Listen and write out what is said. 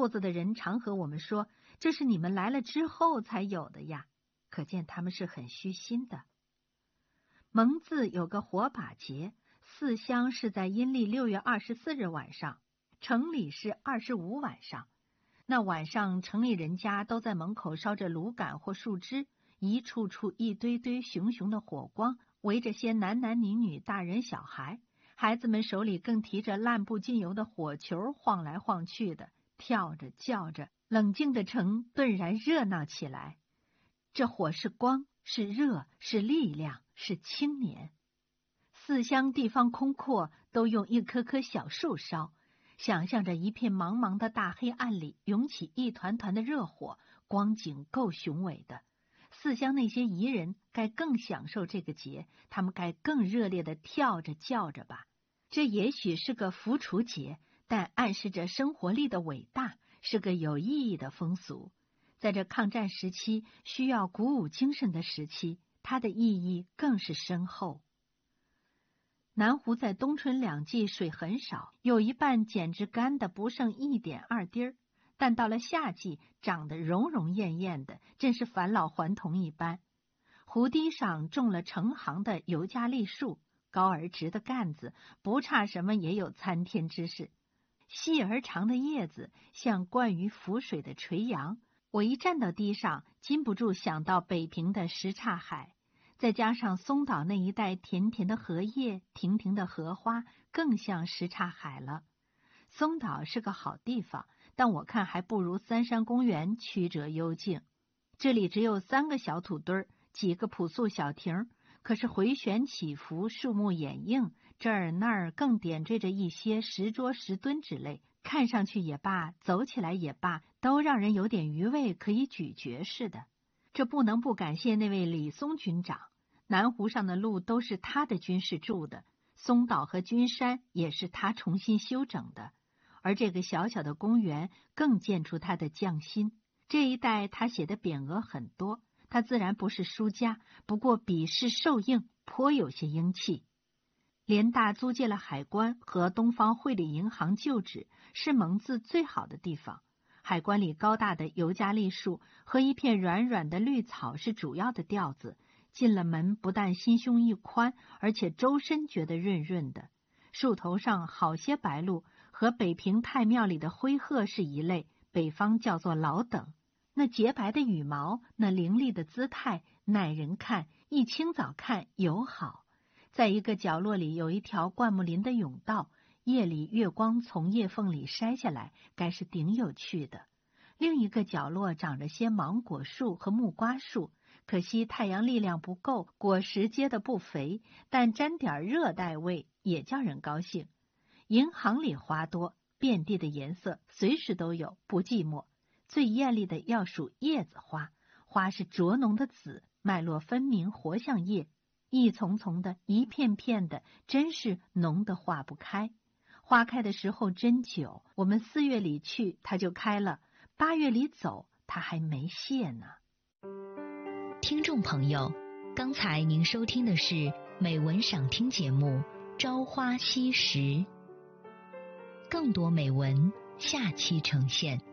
铺子的人常和我们说，这是你们来了之后才有的呀，可见他们是很虚心的。蒙自有个火把节，四乡是在阴历6月24日晚上，城里是25晚上。那晚上城里人家都在门口烧着炉杆或树枝，一处处一堆堆熊熊的火光，围着些男男女女、大人小孩，孩子们手里更提着烂不尽油的火球，晃来晃去的，跳着叫着，冷静的城顿然热闹起来。这火是光，是热，是力量，是青年。四乡地方空阔，都用一棵棵小树烧，想象着一片茫茫的大黑暗里涌起一团团的热火，光景够雄伟的。四乡那些彝人该更享受这个节，他们该更热烈地跳着叫着吧。这也许是个浮锄节，但暗示着生活力的伟大，是个有意义的风俗。在这抗战时期需要鼓舞精神的时期，它的意义更是深厚。南湖在冬春2季水很少，有一半简直干得不剩1点2滴儿，但到了夏季长得荣荣艳艳的，真是返老还童一般。湖堤上种了成行的尤加利树，高而直的干子，不差什么也有参天之势。细而长的叶子像灌于浮水的垂杨，我一站到堤上，禁不住想到北平的什刹海。再加上松岛那一带甜甜的荷叶、亭亭的荷花，更像什刹海了。松岛是个好地方，但我看还不如三山公园曲折幽静。这里只有3个小土堆儿，几个朴素小亭，可是回旋起伏，树木掩映，这儿那儿更点缀着一些石桌石墩之类，看上去也罢，走起来也罢，都让人有点余味可以咀嚼似的。这不能不感谢那位李松军长，南湖上的路都是他的军士筑的，松岛和君山也是他重新修整的，而这个小小的公园更见出他的匠心。这一带他写的匾额很多，他自然不是书家，不过笔势受硬，颇有些英气。联大租借了海关和东方汇理银行旧址，是蒙自最好的地方。海关里高大的尤加利树和一片软软的绿草是主要的调子，进了门不但心胸一宽，而且周身觉得润润的。树头上好些白鹭，和北平太庙里的灰鹤是一类，北方叫做老等。那洁白的羽毛，那凌厉的姿态，耐人看，一清早看尤好。在一个角落里有一条灌木林的甬道，夜里月光从叶缝里筛下来，该是顶有趣的。另一个角落长着些芒果树和木瓜树，可惜太阳力量不够，果实结得不肥，但沾点热带味也叫人高兴。银行里花多，遍地的颜色，随时都有，不寂寞。最艳丽的要数叶子花，花是灼浓的紫，脉络分明，活像叶，一丛丛的，一片片的，真是浓得化不开。花开的时候真久，我们4月里去它就开了，8月里走它还没谢呢。 听众朋友，刚才您收听的是美文赏听节目《朝花夕拾》，更多美文下期呈现。